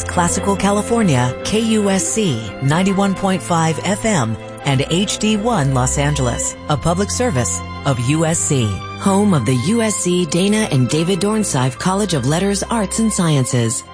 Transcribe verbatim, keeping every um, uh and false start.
Angeles, Classical California, K U S C ninety-one point five F M, and H D one Los Angeles, a public service of U S C, home of the U S C Dana and David Dornsife College of Letters, Arts, and Sciences.